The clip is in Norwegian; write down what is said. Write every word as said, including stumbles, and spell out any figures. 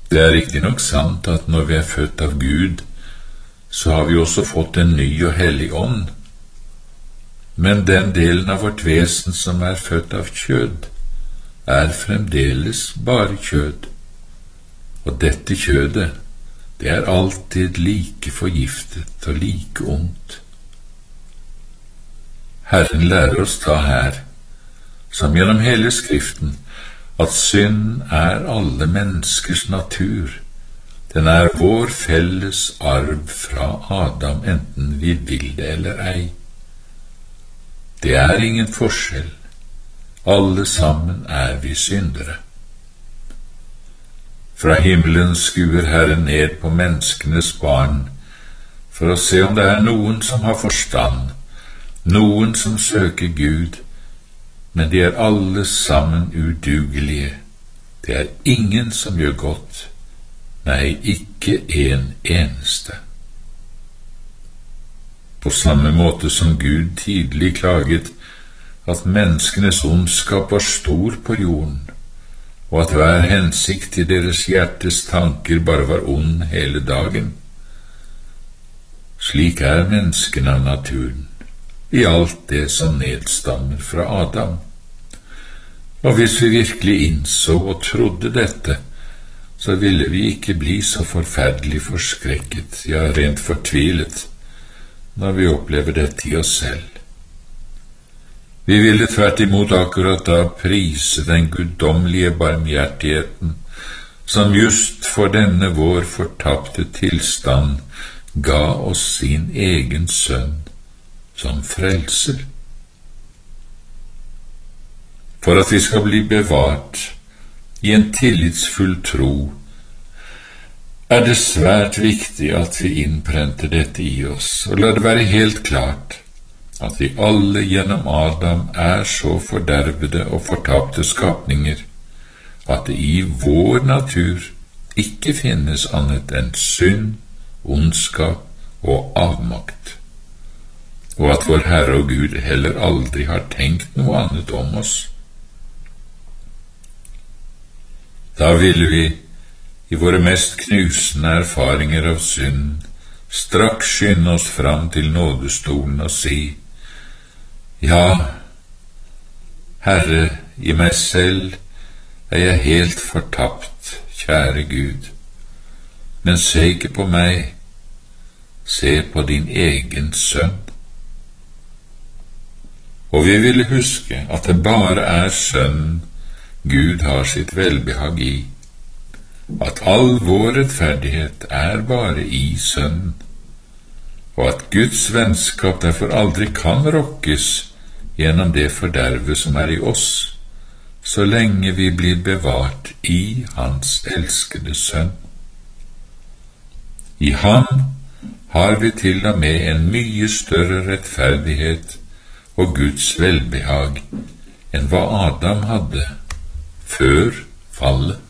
Det er riktig nok sant at når vi er født av Gud, så har vi også fått en ny og hellig ånd. Men den delen av vårt vesen som er født av kjød, er fremdeles bare kjød. Og dette kjødet, det er alltid like forgiftet og like ondt. Herren lærer oss da her, som gjennom hele Skriften, at synd er alle menneskers natur. Den er vår felles arv fra Adam, enten vi vil det eller ei. Det er ingen forskjell. Alle sammen er vi syndere. Fra himmelen skuer Herren ned på menneskenes barn, for å se om det er noen som har forstand, noen som søker Gud, men de er alle sammen udugelige. Det er ingen som gjør godt, nei, ikke en eneste. På samme måte som Gud tidlig klaget at menneskenes ondskap var stor på jorden, og at hver hensikt i deres hjertes tanker bare var ond hele dagen. Slik er menneskene av naturen, i alt det som nedstammer fra Adam. Og hvis vi virkelig innså og trodde dette, så ville vi ikke bli så forferdelig forskrekket, ja, rent fortvilet, når vi opplever dette i oss selv. Vi ville tvert imot akkurat da prise den guddommelige barmhjertigheten, som just for denne vår fortapte tilstand ga oss sin egen sønn som frelser. For at vi skal bli bevart i en tillitsfull tro, er det svært viktig at vi innprenter dette i oss, og la det være helt klart at vi alle gjennom Adam er så fordervede og fortapte skapninger, at det i vår natur ikke finnes annet enn synd, ondskap og avmakt, og at vår Herre og Gud heller aldri har tenkt noe annet om oss. Da ville vi, i våre mest knusende erfaringer av synd, straks skynde oss fram til nådestolen og si: Ja, Herre, i meg selv er jeg helt fortapt, kjære Gud, men se ikke på meg, se på din egen sønn. Og vi ville huske at det bare er sønnen Gud har sitt velbehag i, at all vår rettferdighet er bare i sønnen, og at Guds vennskap derfor aldri kan rokkes gjennom det forderve som er i oss, så lenge vi blir bevart i hans elskede sønn. I ham har vi til og med en mye større rettferdighet og Guds velbehag enn hva Adam hadde før fallet.